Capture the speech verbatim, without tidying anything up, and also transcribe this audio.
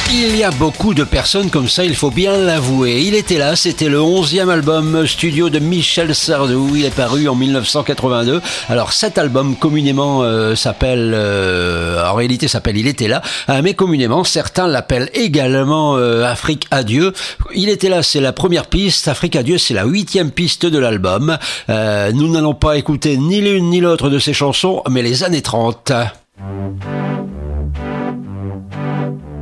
Il y a beaucoup de personnes comme ça, il faut bien l'avouer. Il était là, c'était le onzième album studio de Michel Sardou. Il est paru en mille neuf cent quatre-vingt-deux. Alors cet album communément euh, s'appelle, euh, en réalité s'appelle Il était là, euh, mais communément certains l'appellent également euh, Afrique Adieu. Il était là, c'est la première piste. Afrique Adieu, c'est la huitième piste de l'album. Euh, nous n'allons pas écouter ni l'une ni l'autre de ces chansons, mais les années trente.